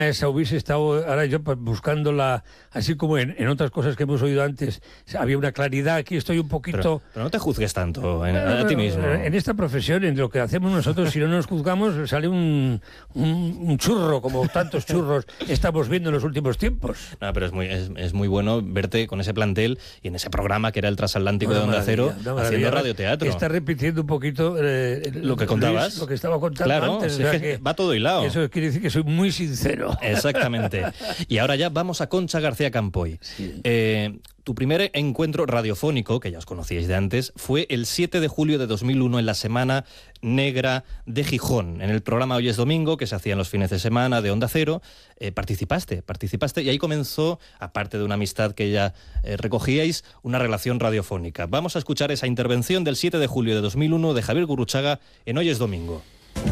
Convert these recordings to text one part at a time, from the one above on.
esa hubiese estado ahora yo buscándola, así como en otras cosas que hemos oído antes, había una claridad. Aquí estoy un poquito... Pero no te juzgues tanto a ti mismo. En esta profesión, en lo que hacemos nosotros, si no nos juzgamos, sale un churro, como tantos churros estamos viendo en los últimos tiempos. No, pero es muy bueno verte con ese plantel y en ese programa que era el Transatlántico de Onda Cero, haciendo radioteatro. Está repitiendo un poquito lo que contabas. Luis, lo que estaba contando antes. Claro, que va todo hilado. Eso quiere decir que soy muy sincero. Exactamente. Y ahora ya vamos a Concha García Campoy. Sí. Tu primer encuentro radiofónico, que ya os conocíais de antes, fue el 7 de julio de 2001 en la Semana Negra de Gijón, en el programa Hoy es Domingo, que se hacía en los fines de semana de Onda Cero. Participaste y ahí comenzó, aparte de una amistad que ya recogíais, una relación radiofónica. Vamos a escuchar esa intervención del 7 de julio de 2001 de Javier Gurruchaga en Hoy es Domingo.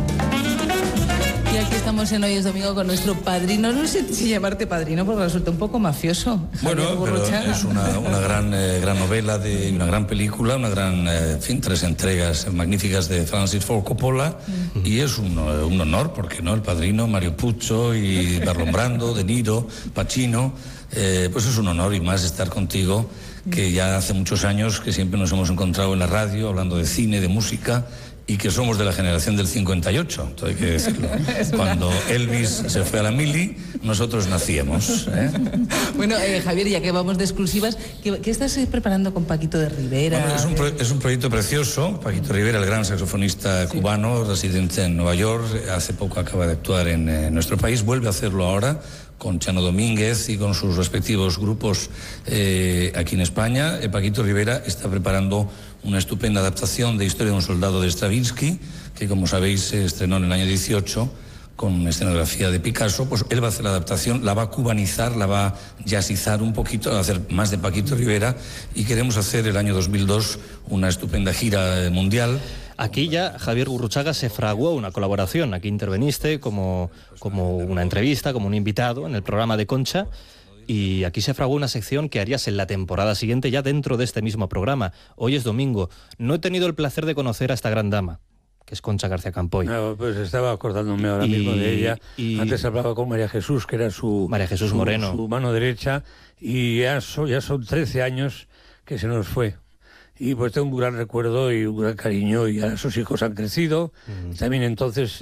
Y aquí estamos en Hoy es Domingo con nuestro padrino. No sé si llamarte padrino porque resulta un poco mafioso. Bueno, pero es una gran novela, una gran película, una gran, 3 entregas magníficas de Francis Ford Coppola. Y es un honor, porque no, el padrino, Mario Puzo y Marlon Brando, De Niro, Pacino. Pues es un honor y más estar contigo, que ya hace muchos años que siempre nos hemos encontrado en la radio hablando de cine, de música, y que somos de la generación del 58, entonces hay que decirlo. Cuando Elvis se fue a la mili, nosotros nacíamos. Bueno, Javier, ya que vamos de exclusivas, ¿qué estás preparando con Paquito de Rivera? Bueno, es un proyecto precioso. Paquito Rivera, el gran saxofonista cubano, residente en Nueva York, hace poco acaba de actuar en nuestro país, vuelve a hacerlo ahora con Chano Domínguez y con sus respectivos grupos aquí en España. Paquito Rivera está preparando una estupenda adaptación de Historia de un soldado de Stravinsky, que como sabéis se estrenó en el año 18 con escenografía de Picasso. Pues él va a hacer la adaptación, la va a cubanizar, la va a jazzizar un poquito, va a hacer más de Paquito Rivera, y queremos hacer el año 2002 una estupenda gira mundial. Aquí ya Javier Gurruchaga se fraguó una colaboración. Aquí interveniste como una entrevista, como un invitado en el programa de Concha. Y aquí se fraguó una sección que harías en la temporada siguiente, ya dentro de este mismo programa. Hoy es Domingo. No he tenido el placer de conocer a esta gran dama, que es Concha García Campoy. No, pues estaba acordándome ahora mismo de ella. Antes hablaba con María Jesús, que era María Jesús Moreno, su mano derecha, y ya son 13 años que se nos fue. Y pues tengo un gran recuerdo y un gran cariño, y ahora sus hijos han crecido. También entonces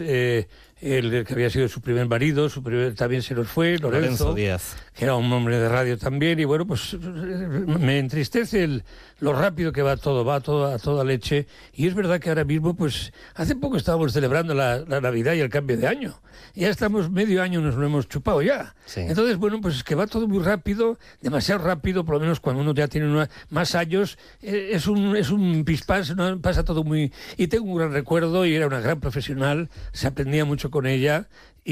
el que había sido su primer marido, también se nos fue, Lorenzo Díaz, que era un hombre de radio también. Y bueno, pues me entristece lo rápido que va todo a toda leche. Y es verdad que ahora mismo, pues hace poco estábamos celebrando la Navidad y el cambio de año. Ya estamos medio año, nos lo hemos chupado ya. Sí. Entonces, bueno, pues es que va todo muy rápido, demasiado rápido, por lo menos cuando uno ya tiene más años, es un pispás, ¿no? Pasa todo muy... Y tengo un gran recuerdo, y era una gran profesional, se aprendía mucho con ella,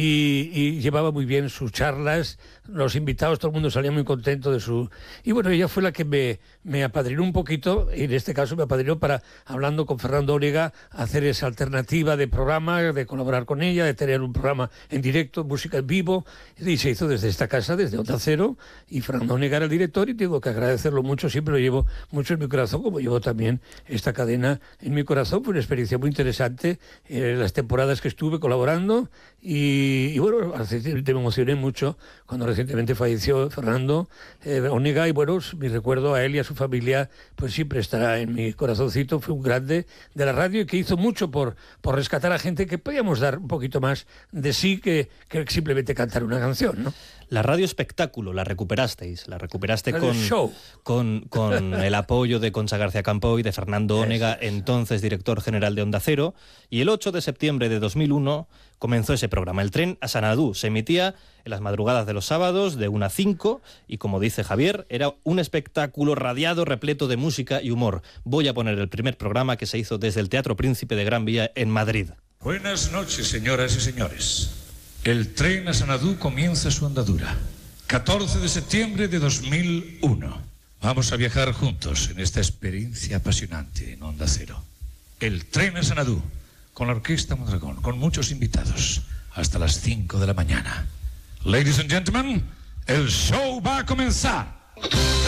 y llevaba muy bien sus charlas, los invitados, todo el mundo salía muy contento de su... Y bueno, ella fue la que me apadrinó un poquito, y en este caso me apadrinó para, hablando con Fernando Onega, hacer esa alternativa de programa, de colaborar con ella, de tener un programa en directo, música en vivo, y se hizo desde esta casa, desde Onda Cero, y Fernando Onega era el director, y tengo que agradecerlo mucho, siempre lo llevo mucho en mi corazón, como llevo también esta cadena en mi corazón. Fue una experiencia muy interesante, las temporadas que estuve colaborando, y bueno, me emocioné mucho cuando recientemente falleció Fernando Onega, y bueno, mi recuerdo a él y a su familia pues siempre estará en mi corazoncito. Fue un grande de la radio, y que hizo mucho por rescatar a gente que podíamos dar un poquito más de sí que simplemente cantar una canción, ¿no? La radio espectáculo la recuperaste show. con el apoyo de Concha García Campoy, de Fernando Onega, entonces director general de Onda Cero, y el 8 de septiembre de 2001 comenzó ese programa. El tren a Sanadú se emitía en las madrugadas de los sábados de 1 a 5, y como dice Javier, era un espectáculo radiado, repleto de música y humor. Voy a poner el primer programa, que se hizo desde el Teatro Príncipe de Gran Vía en Madrid. Buenas noches, señoras y señores. El tren a Sanadú comienza su andadura. 14 de septiembre de 2001. Vamos a viajar juntos en esta experiencia apasionante en Onda Cero. El tren a Sanadú, con la Orquesta Mondragón, con muchos invitados, hasta las 5 de la mañana. Ladies and gentlemen, el show va a comenzar.